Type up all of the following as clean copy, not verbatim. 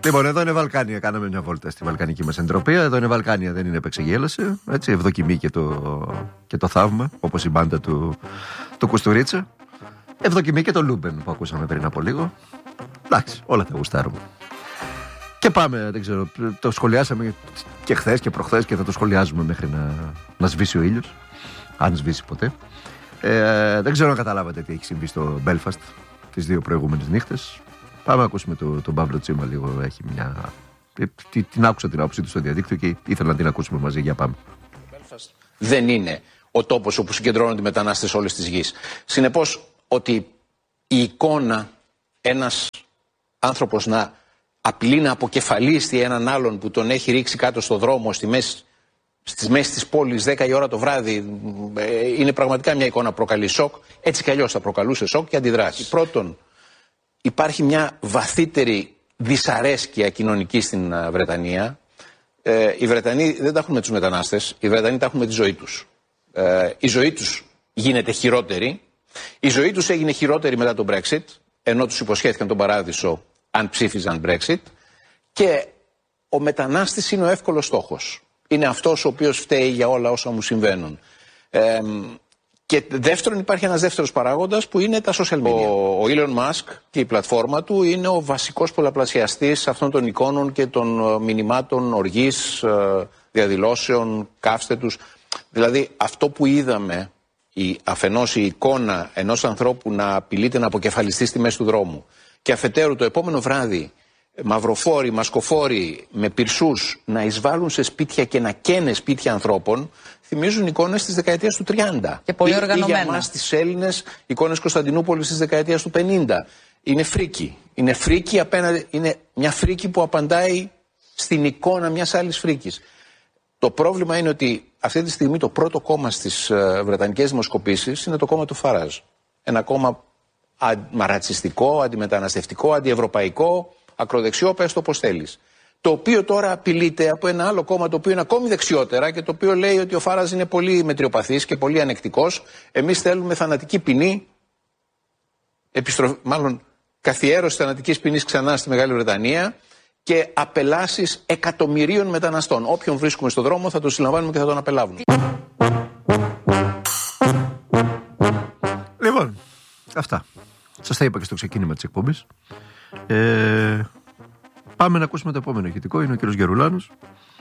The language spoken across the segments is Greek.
Λοιπόν, εδώ είναι Βαλκάνια. Κάναμε μια βόλτα στη βαλκανική μας εντροπία. Εδώ είναι Βαλκάνια, δεν είναι επεξεγέλασε. Έτσι, ευδοκιμή και το θαύμα, όπως η μπάντα του Κουστουρίτσα. Ευδοκιμή και το Λούμπεν που ακούσαμε πριν από λίγο. Εντάξει, όλα τα γουστάρουμε. Και πάμε, δεν ξέρω, το σχολιάσαμε και χθες και προχθές και θα το σχολιάζουμε μέχρι να σβήσει ο ήλιος. Αν σβήσει ποτέ. Δεν ξέρω αν καταλάβατε τι έχει συμβεί στο Μπέλφαστ τις 2 προηγούμενες νύχτες. Πάμε να ακούσουμε τον Παύλο Τσίμα λίγο. Έχει μια. Την άκουσα την άποψή του στο διαδίκτυο και ήθελα να την ακούσουμε μαζί. Για πάμε. Το Μπέλφαστ δεν είναι ο τόπος όπου συγκεντρώνονται οι μετανάστες όλης της γης. Συνεπώς, ότι η εικόνα ένας άνθρωπος να απειλεί να αποκεφαλίσει έναν άλλον που τον έχει ρίξει κάτω στο δρόμο στις μέσεις της πόλης 10 η ώρα το βράδυ, είναι πραγματικά μια εικόνα που προκαλεί σοκ. Έτσι κι αλλιώς θα προκαλούσε σοκ και αντιδράσει. Πρώτον, υπάρχει μια βαθύτερη δυσαρέσκεια κοινωνική στην Βρετανία. Οι Βρετανοί δεν τα έχουν με τους μετανάστες, οι Βρετανοί τα έχουν με τη ζωή τους. Η ζωή τους γίνεται χειρότερη. Η ζωή τους έγινε χειρότερη μετά το Brexit, ενώ τους υποσχέθηκαν τον παράδεισο αν ψήφιζαν Brexit. Και ο μετανάστης είναι ο εύκολος στόχος. Είναι αυτός ο οποίος φταίει για όλα όσα μου συμβαίνουν. Και δεύτερον, υπάρχει ένας δεύτερος παράγοντας που είναι τα social media. Ο Elon Musk και η πλατφόρμα του είναι ο βασικός πολλαπλασιαστής αυτών των εικόνων και των μηνυμάτων οργής, διαδηλώσεων, κάψτε τους. Δηλαδή αυτό που είδαμε, αφενός η εικόνα ενός ανθρώπου να απειλείται να αποκεφαλιστεί στη μέση του δρόμου και αφετέρου το επόμενο βράδυ μαυροφόροι, μασκοφόροι με πυρσούς να εισβάλλουν σε σπίτια και να καίνε σπίτια ανθρώπων, θυμίζουν εικόνες της δεκαετίας του 30. Και πολύ οργανωμένα. Ή για μας τις Έλληνες, εικόνες Κωνσταντινούπολης της δεκαετίας του 50. Είναι φρίκι. Είναι φρίκι απέναντι, είναι μια φρίκι που απαντάει στην εικόνα μιας άλλης φρίκης. Το πρόβλημα είναι ότι αυτή τη στιγμή το πρώτο κόμμα στις βρετανικές δημοσκοπήσεις είναι το κόμμα του Φαράζ. Ένα κόμμα ρατσιστικό, αντιμεταναστευτικό, αντιευρωπαϊκό, ακροδεξιό, πες το όπως θέλεις. Το οποίο τώρα απειλείται από ένα άλλο κόμμα το οποίο είναι ακόμη δεξιότερα και το οποίο λέει ότι ο Φάραζ είναι πολύ μετριοπαθής και πολύ ανεκτικός. Εμείς θέλουμε θανατική ποινή, μάλλον καθιέρωση θανατικής ποινής ξανά στη Μεγάλη Βρετανία και απελάσεις εκατομμυρίων μεταναστών. Όποιον βρίσκουμε στον δρόμο θα τον συλλαμβάνουμε και θα τον απελάβουμε. Λοιπόν, αυτά. Σας τα είπα και στο ξεκίνημα της εκπομπής. Πάμε να ακούσουμε το επόμενο ηχητικό. Είναι ο κύριος Γερουλάνος.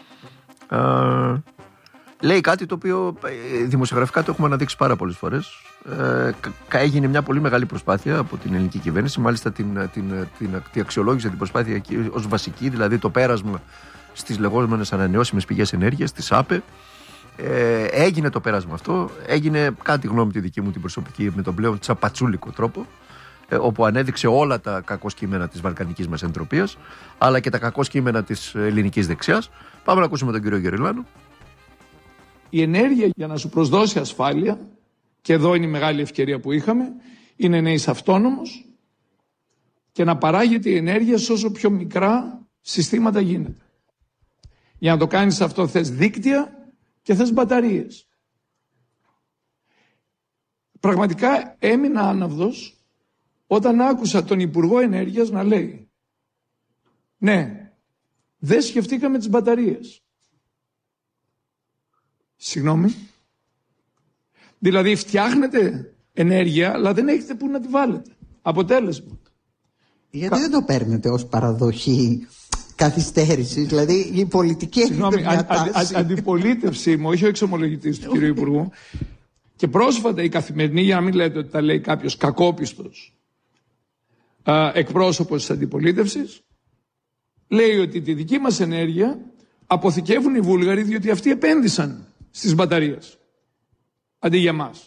Λέει κάτι το οποίο δημοσιογραφικά το έχουμε αναδείξει πάρα πολλές φορές. Έγινε μια πολύ μεγάλη προσπάθεια από την ελληνική κυβέρνηση. Μάλιστα την αξιολόγησε την προσπάθεια εκεί ως βασική, δηλαδή το πέρασμα στις λεγόμενες ανανεώσιμες πηγές ενέργειας, της ΑΠΕ. Έγινε το πέρασμα αυτό. Έγινε, κάτι γνώμη τη δική μου την προσωπική, με τον πλέον τσαπατσούλικο τρόπο, όπου ανέδειξε όλα τα κακό κείμενα της βαλκανικής μας εντροπίας, αλλά και τα κακό κείμενα της ελληνικής δεξιάς. Πάμε να ακούσουμε τον κύριο Γερουλάνο. Η ενέργεια για να σου προσδώσει ασφάλεια, και εδώ είναι η μεγάλη ευκαιρία που είχαμε, είναι να είσαι αυτόνομος και να παράγεται η ενέργεια σε όσο πιο μικρά συστήματα γίνεται. Για να το κάνεις αυτό θες δίκτυα και θες μπαταρίες. Πραγματικά έμεινα άναυδος όταν άκουσα τον Υπουργό Ενέργειας να λέει ναι, δεν σκεφτήκαμε τις μπαταρίες. Συγγνώμη. Δηλαδή φτιάχνετε ενέργεια αλλά δεν έχετε που να τη βάλετε. Αποτέλεσμα. Γιατί δεν το παίρνετε ως παραδοχή καθυστέρησης, δηλαδή η πολιτική έχει μια τάση. Αντιπολίτευση μου, όχι ο εξομολογητής του κύριου Υπουργού. Και πρόσφατα η Καθημερινή, για να μην λέτε ότι τα λέει κάποιος κακόπιστος εκπρόσωπος της αντιπολίτευσης, λέει ότι τη δική μας ενέργεια αποθηκεύουν οι Βούλγαροι διότι αυτοί επένδυσαν στις μπαταρίες αντί για μας.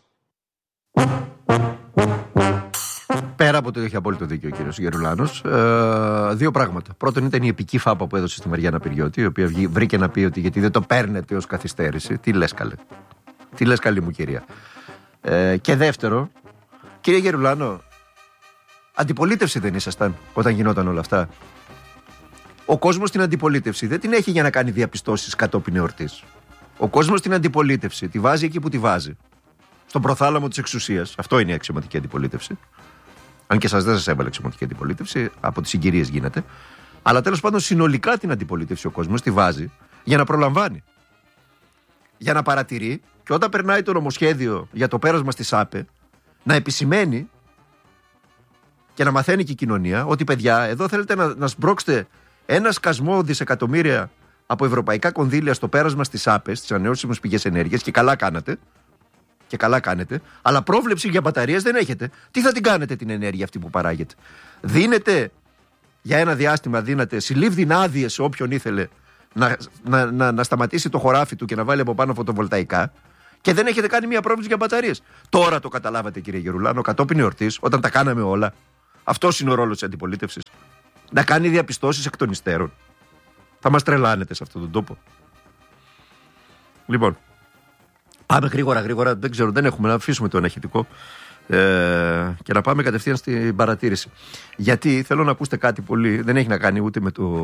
Πέρα από το ότι έχει απόλυτο δίκιο ο κύριος Γερουλάνος, δύο πράγματα. Πρώτον ήταν η επική φάπα που έδωσε στη Μαριάννα Πυριώτη, η οποία βρήκε να πει ότι γιατί δεν το παίρνετε ως καθυστέρηση. Τι λες καλέ. Τι λες καλή μου κυρία. Και δεύτερο, κύριε Γερουλάνο, αντιπολίτευση δεν ήσασταν όταν γινόταν όλα αυτά? Ο κόσμος στην αντιπολίτευση δεν την έχει για να κάνει διαπιστώσεις κατόπιν εορτής. Ο κόσμος στην αντιπολίτευση τη βάζει εκεί που τη βάζει. Στον προθάλαμο της εξουσίας. Αυτό είναι η αξιωματική αντιπολίτευση. Αν και δεν σας έβαλε αξιωματική αντιπολίτευση, από τις συγκυρίες γίνεται. Αλλά τέλος πάντων συνολικά την αντιπολίτευση ο κόσμος τη βάζει για να προλαμβάνει. Για να παρατηρεί και όταν περνάει το νομοσχέδιο για το πέρασμα στη ΣΑΠΕ να επισημαίνει και να μαθαίνει και η κοινωνία ότι παιδιά, εδώ θέλετε να σμπρώξετε ένα σκασμό δισεκατομμύρια από ευρωπαϊκά κονδύλια στο πέρασμα στις ΣΑΠΕ, στις ανανεώσιμες πηγές ενέργειας, και καλά κάνετε. Και καλά κάνετε, αλλά πρόβλεψη για μπαταρίες δεν έχετε. Τι θα την κάνετε την ενέργεια αυτή που παράγετε? Για ένα διάστημα συλλήβδιν άδειες σε όποιον ήθελε να σταματήσει το χωράφι του και να βάλει από πάνω φωτοβολταϊκά, και δεν έχετε κάνει μία πρόβλεψη για μπαταρίες. Τώρα το καταλάβατε, κύριε Γερουλάνο, κατόπιν εορτής, όταν τα κάναμε όλα. Αυτός είναι ο ρόλος της αντιπολίτευσης. Να κάνει διαπιστώσεις εκ των υστέρων. Θα μας τρελάνετε σε αυτόν τον τόπο. Λοιπόν, πάμε γρήγορα, δεν ξέρω, δεν έχουμε, να αφήσουμε το αναχητικό και να πάμε κατευθείαν στην παρατήρηση. Γιατί θέλω να ακούσετε κάτι πολύ, δεν έχει να κάνει ούτε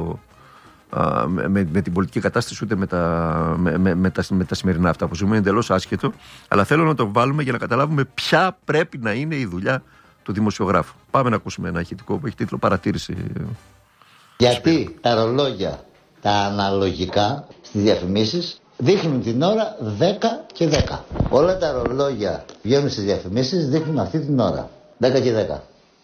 με την πολιτική κατάσταση, ούτε με τα σημερινά αυτά που ζούμε, είναι εντελώς άσχετο, αλλά θέλω να το βάλουμε για να καταλάβουμε ποια πρέπει να είναι η δουλειά του δημοσιογράφου. Πάμε να ακούσουμε ένα ηχητικό που έχει τίτλο «Παρατήρηση». Γιατί τα ρολόγια, τα αναλογικά στις διαφημίσεις δείχνουν την ώρα 10 και 10. Όλα τα ρολόγια που βγαίνουν στις διαφημίσεις δείχνουν αυτή την ώρα 10 και 10.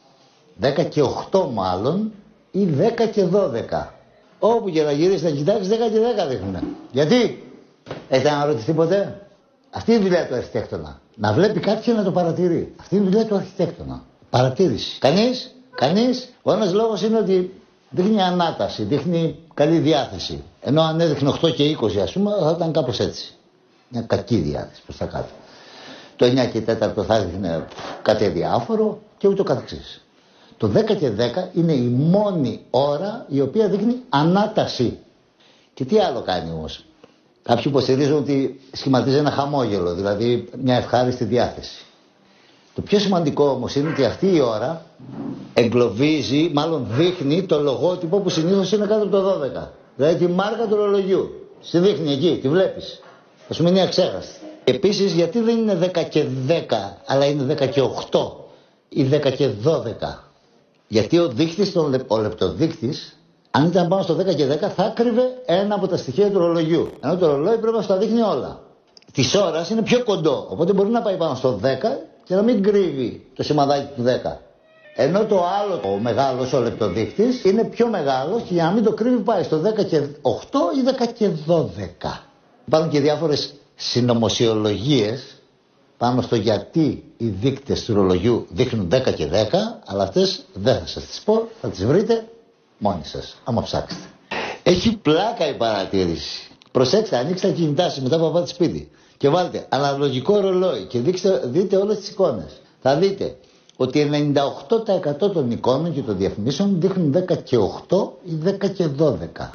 10 και 8 μάλλον, ή 10 και 12. Όπου και να γυρίσεις να κοιτάξεις, 10 και 10 δείχνουν. Γιατί? Έχετε αναρωτηθεί ποτέ? Αυτή είναι η δουλειά του αρχιτέκτονα. Να βλέπει κάποιον να το παρατηρεί. Αυτή είναι η δουλειά του αρχιτέκτονα. Παρατήρηση. Κανείς. Ο ένας λόγος είναι ότι δείχνει ανάταση, δείχνει καλή διάθεση. Ενώ αν έδειχνε 8 και 20, ας πούμε, θα ήταν κάπως έτσι. Μια κακή διάθεση προς τα κάτω. Το 9 και 4 θα έδειχνε κάτι αδιάφορο και ούτω καθεξής. Το 10 και 10 είναι η μόνη ώρα η οποία δείχνει ανάταση. Και τι άλλο κάνει όμως? Κάποιοι υποστηρίζουν ότι σχηματίζει ένα χαμόγελο, δηλαδή μια ευχάριστη διάθεση. Το πιο σημαντικό όμως είναι ότι αυτή η ώρα εγκλωβίζει, μάλλον δείχνει το λογότυπο που συνήθως είναι κάτω από το 12. Δηλαδή τη μάρκα του ρολογιού. Στη δείχνει εκεί, τη βλέπεις. Θα σου μείνει αξέχαστη. Επίσης, γιατί δεν είναι 10 και 10, αλλά είναι 10 και 8 ή 10 και 12? Γιατί ο δείκτης, ο λεπτοδείκτης, αν ήταν πάνω στο 10 και 10, θα κρύβε ένα από τα στοιχεία του ρολογιού. Ενώ το ρολόι πρέπει να στα δείχνει όλα. Της ώρας είναι πιο κοντό, οπότε μπορεί να πάει πάνω στο 10 και να μην κρύβει το σημαδάκι του 10. Ενώ το άλλο, ο μεγάλος, ο λεπτοδείκτης, είναι πιο μεγάλος και για να μην το κρύβει πάει στο 10 και 8 ή 10 και 12. Υπάρχουν και διάφορες συνωμοσιολογίες πάνω στο γιατί οι δείκτες του ρολογιού δείχνουν 10 και 10, αλλά αυτές δεν θα σας τις πω, θα τις βρείτε μόνοι σας, άμα ψάξετε. Έχει πλάκα η παρατήρηση. Προσέξτε, ανοίξτε τα κινητά σας μετά που πάτε σπίτι και βάλτε αναλογικό ρολόι και δείτε όλες τις εικόνες. Θα δείτε ότι 98% των εικόνων και των διαφημίσεων δείχνουν 10 και 8 ή 10 και 12.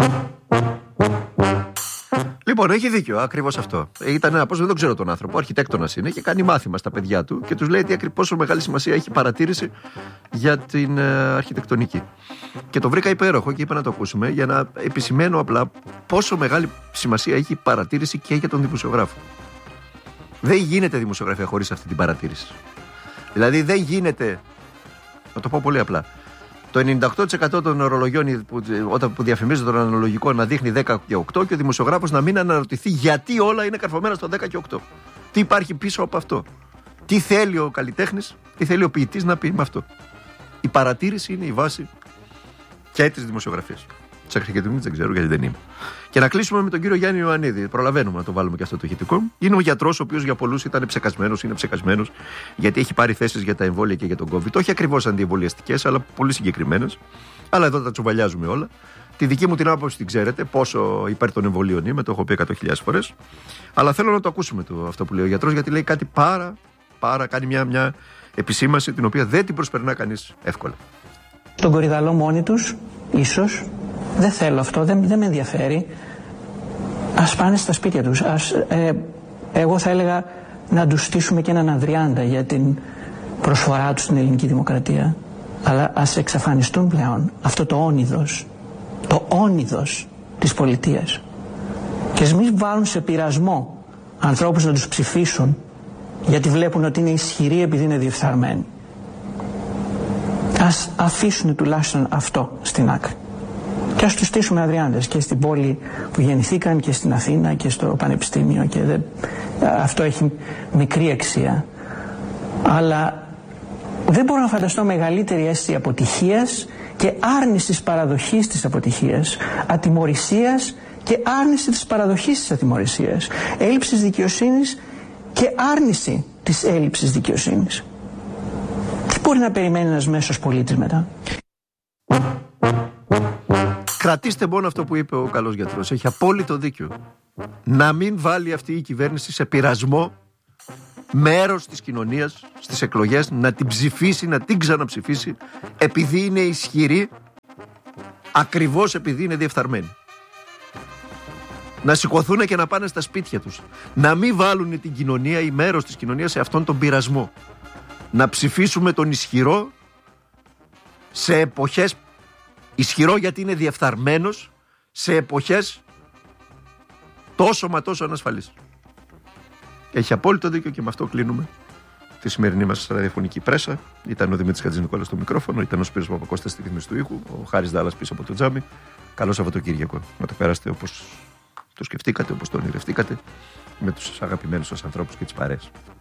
Λοιπόν, έχει δίκιο, ακριβώς αυτό. Ήταν ένα δεν ξέρω τον άνθρωπο, αρχιτέκτονας είναι και κάνει μάθημα στα παιδιά του και τους λέει πόσο μεγάλη σημασία έχει παρατήρηση για την αρχιτεκτονική. Και το βρήκα υπέροχο και είπα να το ακούσουμε για να επισημαίνω απλά πόσο μεγάλη σημασία έχει η παρατήρηση και για τον δημοσιογράφο. Δεν γίνεται δημοσιογραφία χωρίς αυτή την παρατήρηση. Δηλαδή δεν γίνεται, να το πω πολύ απλά, το 98% των ορολογιών που διαφημίζουν τον αναλογικό να δείχνει 10 και 8 και ο δημοσιογράφος να μην αναρωτηθεί γιατί όλα είναι καρφωμένα στο 10 και 8. Τι υπάρχει πίσω από αυτό? Τι θέλει ο καλλιτέχνης, τι θέλει ο ποιητής να πει με αυτό? Η παρατήρηση είναι η βάση και της δημοσιογραφίας. Της αρχιτεκτονικής δεν ξέρω γιατί δεν είμαι. Και να κλείσουμε με τον κύριο Γιάννη Ιωαννίδη. Προλαβαίνουμε να το βάλουμε και αυτό το ηχητικό. Είναι ο γιατρός ο οποίος για πολλούς ήταν ψεκασμένος, είναι ψεκασμένος, γιατί έχει πάρει θέσεις για τα εμβόλια και για τον COVID. Όχι ακριβώς αντιεμβολιαστικές, αλλά πολύ συγκεκριμένες. Αλλά εδώ τα τσουβαλιάζουμε όλα. Τη δική μου την άποψη την ξέρετε, πόσο υπέρ των εμβολίων είμαι, το έχω πει 100.000 φορές. Αλλά θέλω να το ακούσουμε αυτό που λέει ο γιατρός, γιατί λέει κάτι κάνει μια επισήμαση την οποία δεν την προσπερνά κανείς εύκολα. Τον κορυδαλό μόνοι τους, ίσως. Δεν θέλω αυτό, δεν με ενδιαφέρει. Ας πάνε στα σπίτια τους. Εγώ θα έλεγα να τους στήσουμε και έναν Ανδριάντα για την προσφορά τους στην ελληνική δημοκρατία. Αλλά ας εξαφανιστούν πλέον αυτό το όνειδος της πολιτείας. Και ας μην βάλουν σε πειρασμό ανθρώπους να τους ψηφίσουν γιατί βλέπουν ότι είναι ισχυροί επειδή είναι διεφθαρμένοι. Ας αφήσουν τουλάχιστον αυτό στην άκρη. Και ας τους στήσουμε αδριάντες και στην πόλη που γεννηθήκαν και στην Αθήνα και στο Πανεπιστήμιο και αυτό έχει μικρή αξία. Αλλά δεν μπορώ να φανταστώ μεγαλύτερη αίσθηση αποτυχίας και άρνησης παραδοχής της αποτυχίας, ατιμωρησίας και άρνηση της παραδοχής της ατιμωρησίας, έλλειψης δικαιοσύνης και άρνηση της έλλειψης δικαιοσύνης. Τι μπορεί να περιμένει ένας μέσος πολίτης μετά? Κρατήστε μόνο αυτό που είπε ο καλός γιατρός. Έχει απόλυτο δίκιο. Να μην βάλει αυτή η κυβέρνηση σε πειρασμό μέρος της κοινωνίας στις εκλογές, να την ψηφίσει, να την ξαναψηφίσει, επειδή είναι ισχυρή, ακριβώς επειδή είναι διεφθαρμένη. Να σηκωθούν και να πάνε στα σπίτια τους. Να μην βάλουν την κοινωνία ή μέρος της κοινωνίας σε αυτόν τον πειρασμό. Να ψηφίσουμε τον ισχυρό σε εποχές, ισχυρό γιατί είναι διεφθαρμένος, σε εποχές τόσο μα τόσο ανασφαλής. Έχει απόλυτο δίκιο και με αυτό κλείνουμε τη σημερινή μας ραδιοφωνική πρέσα. Ήταν ο Δημήτρης Χατζηνικόλας στο μικρόφωνο, ήταν ο Σπύρος Παπακώστας στη ρύθμιση του ήχου, ο Χάρης Δάλλας πίσω από το τζάμι. Καλό Σαββατοκύριακο. Να το περάσετε όπως το σκεφτήκατε, όπως το ονειρευτήκατε, με τους αγαπημένους σας ανθρώπους και τις παρέες.